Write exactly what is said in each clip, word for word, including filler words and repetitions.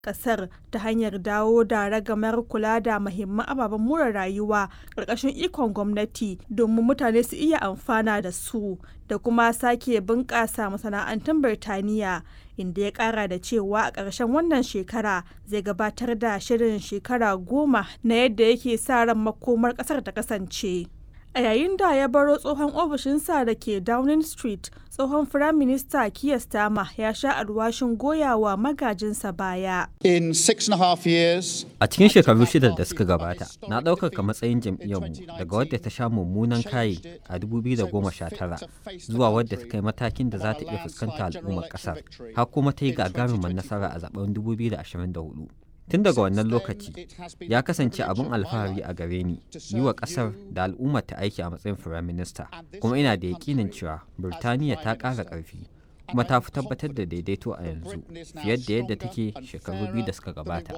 kasar ta hanyar dawo da ragamar kula da muhimman ababen more rayuwa ƙarƙashin ikon gwamnati domin mutane su iya amfana da su da kuma sake bunƙasa masana'antun Birtaniya, inda ya ƙara da cewa a ƙarshen wannan shekara zai gabatar da shirin shekara goma na yadda yake sa ran makomar ƙasar ta kasance. A yayin da ya baro tsohon ofishinsa da ke Downing Street, tsohon Firaminista Keir Starmer ya sha alwashin goyawa magajinsa baya. In six and a half years, A cikin shekaru shida da suka gabata, na ɗaukaka matsayin jam'iyyarmu daga wadda ta sha mummunan kayi a dubu biyu da goma sha tara zuwa wadda ta kai matakin da za ta iya fuskanta al'ummar ƙasar, har kuma ta yi gagarumin nasara a zaben dubu biyu da ashirin da hudu. Tun daga wannan lokaci, ya kasance abin alfahari a gare ni yi wa ƙasar da al'ummar ta aiki a matsayin Firaminista, kuma ina da yaƙinin cewa Birtaniya ta ƙara ƙarfi, kuma ta fi tabbatar da daidaito a yanzu fiye da yadda take shekaru biyu da suka gabata.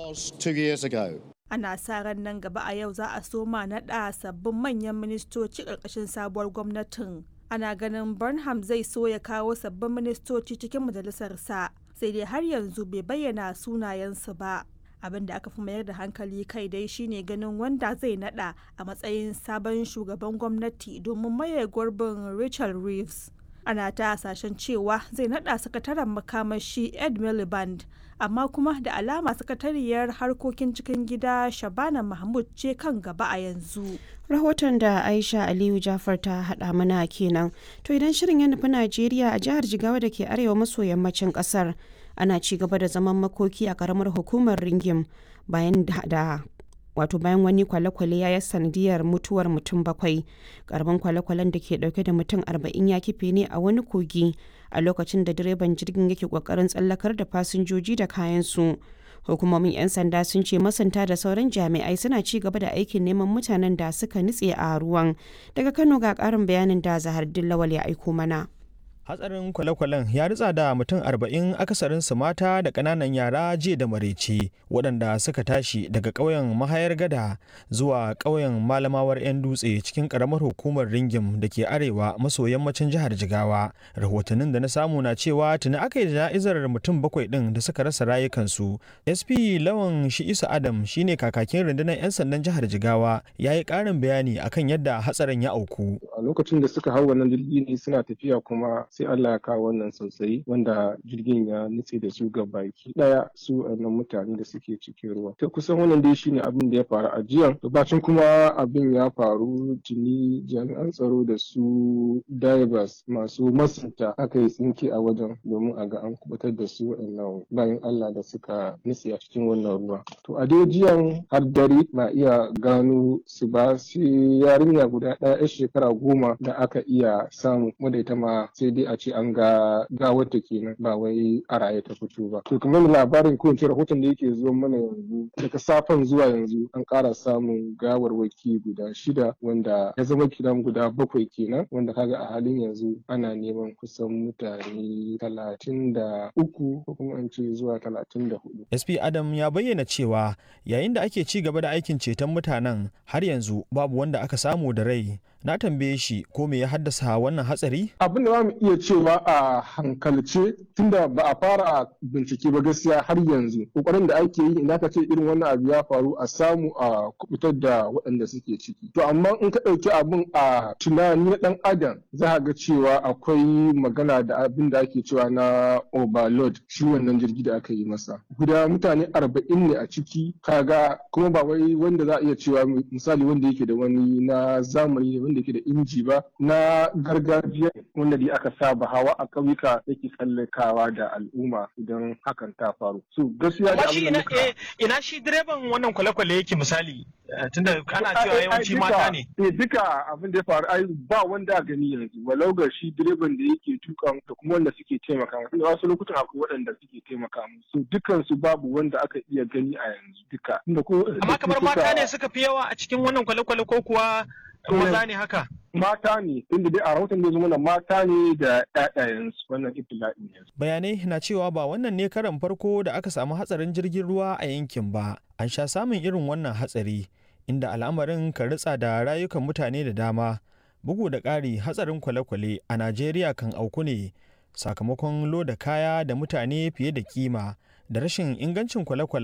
Ana sa ran nan gaba a yau za a soma naɗa sabbin manyan ministoci ƙarƙashin sabuwar gwamnatin. Ana ganin Burnham zai so ya kawo sabbin ministoci cikin majalisarsa, sai dai har yanzu bai bayyana sunayensu ba. Abin da aka fi mayar da hankali kai dai shine ganin wanda zai nada a matsayin sabon shugaban gwamnati domin maye gurbin Rachel Reeves. Ana ta hasashen cewa zai nada sakataren makamashi Ed Miliband, amma kuma da alama sakatariyar harkokin cikin gida Shabana Mahmud ce kan gaba a yanzu. Rahoton da Aisha Aliyu Jafar ta haɗa mana kenan. To idan shirin ya nufi Najeriya, a jihar Jigawa da ke arewa maso yammacin ƙasar, ana ci gaba da zaman makoki a karamar hukumar Ringim bayan da wato bayan wani kwale-kwale ya yi sanadiyar mutuwar mutum bakwai. Karamin kwale-kwalen da ke dauke da mutum arba'in ya kife ne a wani kogi a lokacin da direban jirgin yake kokarin tsallakar da fasinjoji da kayansu. Hukumomin 'yan sanda sun ce masanta da sauran jami'ai suna ci gaba da aikin neman mutanen da suka nutse a ruwan. Daga Kano ga karin bayanin da Zahardin Lawal ya aiko mana. Hatsarin kwale-kwalen ya ritsa da mutum arba'in, akasarinsu mata da ƙananan yara jiya da maraice, waɗanda suka tashi daga ƙauyen Mahayar Gada zuwa ƙauyen Malamawar 'yan dutse cikin ƙaramar hukumar Ringim da ke arewa maso yammacin jihar Jigawa. Rahotannin da na samu na cewa tuni aka yi jana'izar mutum bakwai ɗin da suka rasa rayukansu. S P Lawan Shi'isu Adam shine kakakin rundunar 'yan sandan jihar Jigawa, ya yi ƙarin bayani akan yadda hatsarin ya auku. A lokacin da suka hau wannan jirgi ne suna tafiya, kuma sai Allah ya kawo wannan sosai wanda jirgin ya nutse da su ga baki daya, su wannan mutane da suke cikin ruwa. Ta kusan wannan dai shine abin da ya faru a jiya. Bacin kuma abin ya faru, tuni jami'an tsaro da su divers masu masunta aka yi tsinke a wajen domin a ga an kubutar da su wannan bayan Allah da suka nutse a cikin wannan ruwa. To a dai jiyan har dare ba iya gano su ba, sai yarinya guda ɗaya yar shekara goma da aka iya samu, wadda ita ma sai dai a ce an ga gawarta kenan, ba wai a raye ta fito ba. To kamar labarin ko ince rahoton da yake zuwa mana yanzu, daga safen zuwa yanzu an ƙara samun gawarwaki guda shida, wanda ya zama kiran guda bakwai kenan, wanda kaga a halin yanzu ana neman kusan mutane talatin da uku ko kuma an ce zuwa talatin da hudu. S P Adam ya bayyana cewa yayin da ake ci gaba da aikin ceton mutanen, har yanzu babu wanda aka samu da rai. Na tambaye shi ko me ya haddasa wannan hatsari? Abin da za mu iya cewa a hankalce, tunda ba a fara bincike ba gaskiya har yanzu, kokarin da ake yi idan ka ce irin wannan abu ya faru a samu a kubutar da waɗanda suke ciki. To amma in ka ɗauki abin a tunani na ɗan adam, za ka ga cewa akwai magana da abin da ake cewa na overload, shi wannan jirgi da aka yi masa. Guda mutane arba'in ne a ciki, kaga kuma ba wai wanda za a iya cewa misali wanda yake da wani na zamani ne, da ke da inji ba, na gargajiya wanda dai aka saba hawa a ƙauyuka yake tsallakawa da al'umma idan hakan ta faru. So gaskiya da abin da muka ina shi direban wannan kwale-kwale yake misali, tunda ana cewa yawanci mata ne. Eh duka abin da ya faru ai ba wanda gani yanzu, walau ga shi direban da yake tuka da kuma wanda suke taimaka musu. Da wasu lokutan akwai waɗanda suke taimaka musu. So dukan su babu wanda aka iya gani a yanzu duka. Amma kamar mata ne suka fi yawa a cikin wannan kwale-kwale ko kuwa maza ne haka? Mata ne, inda dai a rahoton da zuma mata ne da ƴaƴayensu, wannan ibtila'in ne. Bayanai na cewa ba wannan ne karan farko da aka samu hatsarin jirgin ruwa a yankin ba. An sha samun irin wannan hatsari, inda al'amarin ka ritsa da rayukan mutane da dama. Bugu da ƙari, hatsarin kwale-kwale a Najeriya kan auku ne sakamakon loda kaya da mutane fiye da kima da rashin ingancin kwale-kwale